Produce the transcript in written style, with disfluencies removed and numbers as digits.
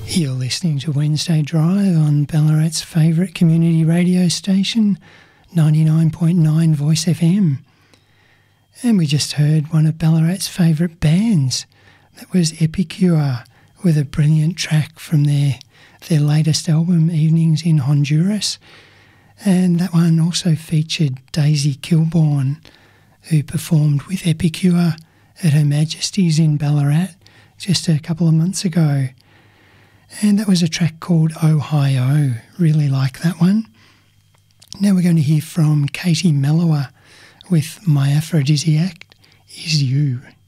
You're listening to Wednesday Drive on Ballarat's favourite community radio station, 99.9 Voice FM. And we just heard one of Ballarat's favourite bands. That was Epicure, with a brilliant track from their latest album, Evenings in Honduras. And that one also featured Daisy Kilborn, who performed with Epicure at Her Majesty's in Ballarat just a couple of months ago. And that was a track called Ohio. Really like that one. Now we're going to hear from Katie Mellower with My Aphrodisiac Is You.